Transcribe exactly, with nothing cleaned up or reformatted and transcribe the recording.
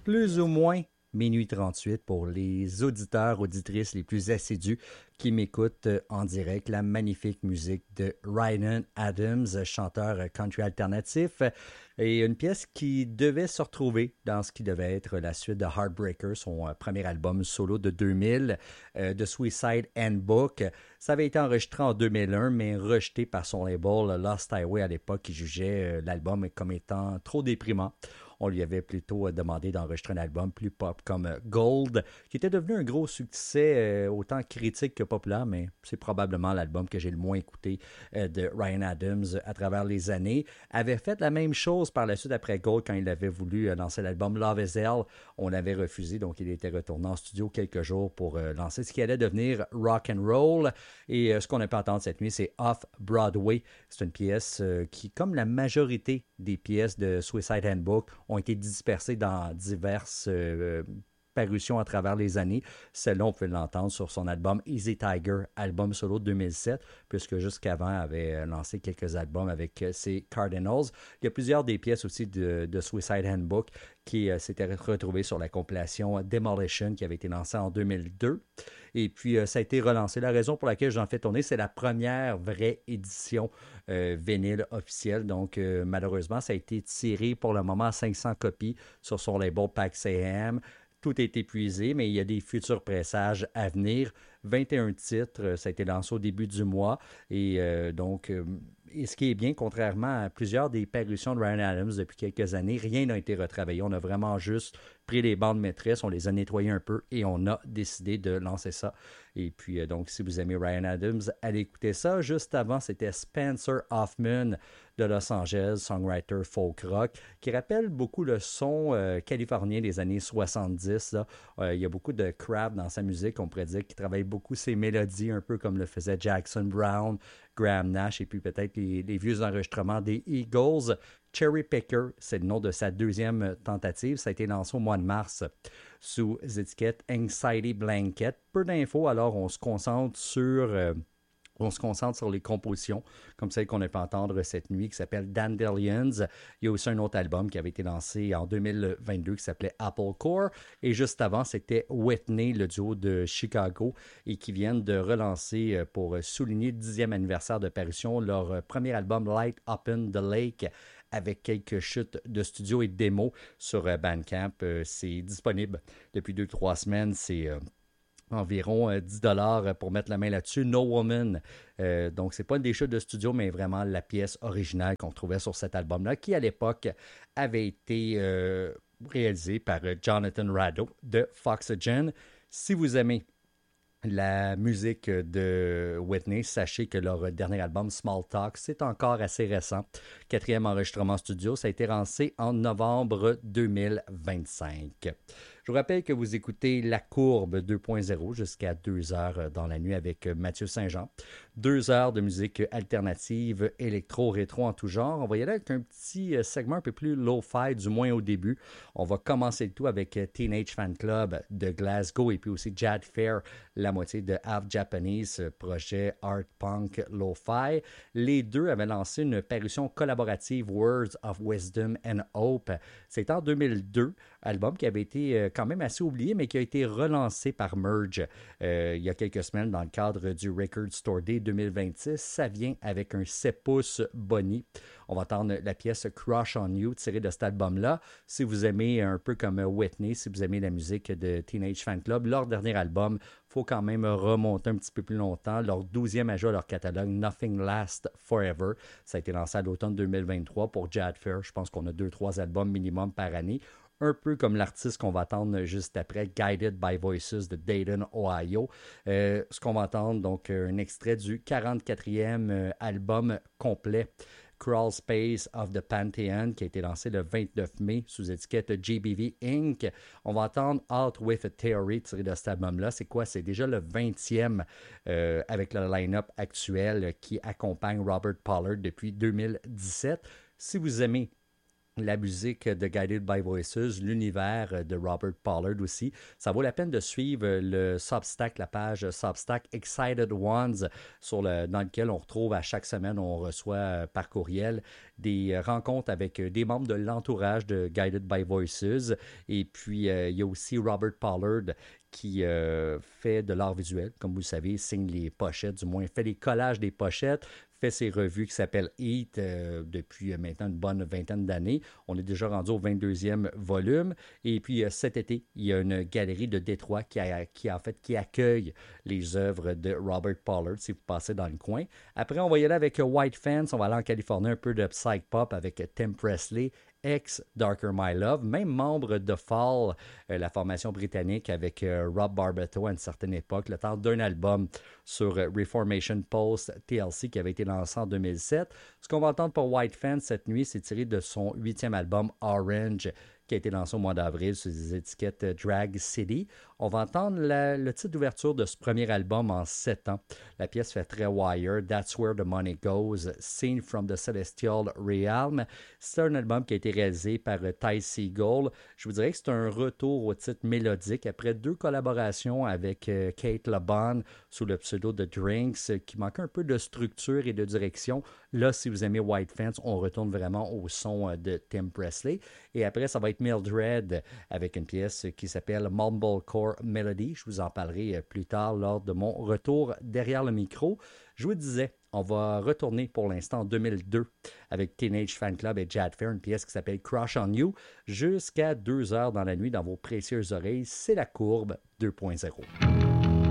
plus ou moins minuit trente-huit pour les auditeurs, auditrices les plus assidus qui m'écoutent en direct. La magnifique musique de Ryan Adams, chanteur country alternatif, et une pièce qui devait se retrouver dans ce qui devait être la suite de Heartbreaker, son premier album solo de deux mille, euh, de Suicide Handbook. Ça avait été enregistré en deux mille un, mais rejeté par son label Lost Highway à l'époque, qui jugeait l'album comme étant trop déprimant. On lui avait plutôt demandé d'enregistrer un album plus pop comme Gold, qui était devenu un gros succès, euh, autant critique que populaire, mais c'est probablement l'album que j'ai le moins écouté euh, de Ryan Adams à travers les années. Avait fait la même chose par la suite après Gold quand il avait voulu euh, lancer l'album Love is Hell. On avait refusé, donc il était retourné en studio quelques jours pour euh, lancer ce qui allait devenir Rock and Roll. Et euh, ce qu'on a pu entendre cette nuit, c'est Off Broadway. C'est une pièce euh, qui, comme la majorité des pièces de Suicide Handbook, ont été dispersées dans diverses euh, parutions à travers les années. Celle-là, on peut l'entendre sur son album Easy Tiger, album solo de deux mille sept, puisque jusqu'avant, elle avait lancé quelques albums avec ses Cardinals. Il y a plusieurs des pièces aussi de, de Suicide Handbook qui euh, s'étaient retrouvées sur la compilation Demolition qui avait été lancée en deux mille deux. Et puis, euh, ça a été relancé. La raison pour laquelle j'en fais tourner, c'est la première vraie édition euh, vinyle officielle. Donc, euh, malheureusement, ça a été tiré pour le moment à cinq cents copies sur son label Pax A M. Tout est épuisé, mais il y a des futurs pressages à venir. vingt et un titres, ça a été lancé au début du mois. Et euh, donc, euh, et ce qui est bien, contrairement à plusieurs des parutions de Ryan Adams depuis quelques années, rien n'a été retravaillé. On a vraiment juste pris les bandes maîtresses, on les a nettoyées un peu et on a décidé de lancer ça. Et puis, euh, donc, si vous aimez Ryan Adams, allez écouter ça. Juste avant, c'était Spencer Hoffman de Los Angeles, songwriter folk rock, qui rappelle beaucoup le son euh, californien des années soixante-dix. Là. Euh, il y a beaucoup de crap dans sa musique, on pourrait dire, qui travaille beaucoup ses mélodies, un peu comme le faisait Jackson Browne, Graham Nash, et puis peut-être les, les vieux enregistrements des Eagles. Cherry Picker, c'est le nom de sa deuxième tentative. Ça a été lancé au mois de mars sous étiquette Anxiety Blanket. Peu d'infos, alors on se concentre sur... Euh, On se concentre sur les compositions, comme celle qu'on a pu entendre cette nuit, qui s'appelle Dandelions. Il y a aussi un autre album qui avait été lancé en deux mille vingt-deux qui s'appelait Apple Core. Et juste avant, c'était Whitney, le duo de Chicago, et qui viennent de relancer, pour souligner le dixième anniversaire de parution, leur premier album Light Up in the Lake, avec quelques chutes de studio et de démos sur Bandcamp. C'est disponible depuis deux trois semaines. C'est... environ euh, dix dollars pour mettre la main là-dessus. No Woman. Euh, donc, c'est pas une des chutes de studio, mais vraiment la pièce originale qu'on trouvait sur cet album-là, qui à l'époque avait été euh, réalisé par Jonathan Rado de Foxygen. Si vous aimez la musique de Whitney, sachez que leur dernier album, Small Talk, c'est encore assez récent. Quatrième enregistrement studio, ça a été lancé en novembre deux mille vingt-cinq. Je vous rappelle que vous écoutez La Courbe deux point zéro jusqu'à deux heures dans la nuit avec Mathieu Saint-Jean. Deux heures de musique alternative, électro, rétro en tout genre. On va y aller avec un petit segment un peu plus low-fi, du moins au début. On va commencer le tout avec Teenage Fan Club de Glasgow et puis aussi Jad Fair, la moitié de Half Japanese, projet art punk lo-fi. Les deux avaient lancé une parution collaborative Words of Wisdom and Hope. C'est en deux mille deux, album qui avait été quand même assez oublié, mais qui a été relancé par Merge euh, il y a quelques semaines dans le cadre du Record Store Day deux mille vingt-six. Ça vient avec un sept pouces Bonnie. On va entendre la pièce Crush on You tirée de cet album-là. Si vous aimez un peu comme Whitney, si vous aimez la musique de Teenage Fan Club, leur dernier album, il faut quand même remonter un petit peu plus longtemps. Leur douzième ajout à leur catalogue, Nothing Lasts Forever. Ça a été lancé à l'automne deux mille vingt-trois pour Jad Fair. Je pense qu'on a deux trois albums minimum par année. Un peu comme l'artiste qu'on va entendre juste après, Guided by Voices de Dayton, Ohio. Euh, ce qu'on va entendre, donc un extrait du quarante-quatrième euh, album complet, Crawl Space of the Pantheon, qui a été lancé le vingt-neuf mai sous étiquette G B V Incorporated. On va entendre Out With a Theory tiré de cet album-là. C'est quoi? C'est déjà le vingtième euh, avec le line-up actuel qui accompagne Robert Pollard depuis deux mille dix-sept. Si vous aimez la musique de Guided by Voices, l'univers de Robert Pollard aussi. Ça vaut la peine de suivre le Substack, la page Substack Excited Ones, sur le, dans lequel on retrouve à chaque semaine, on reçoit par courriel des rencontres avec des membres de l'entourage de Guided by Voices. Et puis, euh, il y a aussi Robert Pollard qui euh, fait de l'art visuel, comme vous le savez, signe les pochettes, du moins fait les collages des pochettes, fait ses revues qui s'appellent Heat euh, depuis maintenant une bonne vingtaine d'années. On est déjà rendu au vingt-deuxième volume. Et puis euh, cet été, il y a une galerie de Détroit qui, a, qui, en fait, qui accueille les œuvres de Robert Pollard, si vous passez dans le coin. Après, on va y aller avec White Fence. On va aller en Californie, un peu de psych pop avec Tim Presley, ex Darker My Love, même membre de Fall, euh, la formation britannique avec euh, Rob Barbato à une certaine époque, le temps d'un album sur euh, Reformation Post T L C qui avait été lancé en deux mille sept. Ce qu'on va entendre pour White Fence cette nuit, c'est tiré de son huitième album Orange, qui a été lancé au mois d'avril sur les étiquettes Drag City. On va entendre la, le titre d'ouverture de ce premier album en sept ans. La pièce fait très Wire, That's Where the Money Goes, Scene from the Celestial Realm. C'est un album qui a été réalisé par Ty Segall. Je vous dirais que c'est un retour au titre mélodique après deux collaborations avec euh, Kate LeBon sous le pseudo de Drinks, qui manque un peu de structure et de direction. Là, si vous aimez White Fence, on retourne vraiment au son de Tim Presley. Et après, ça va être Mildred avec une pièce qui s'appelle Mumblecore Melody. Je vous en parlerai plus tard lors de mon retour derrière le micro. Je vous disais, on va retourner pour l'instant en deux mille deux avec Teenage Fan Club et Jad Fair, une pièce qui s'appelle Crush on You, jusqu'à deux heures dans la nuit dans vos précieuses oreilles. C'est la courbe deux point zéro.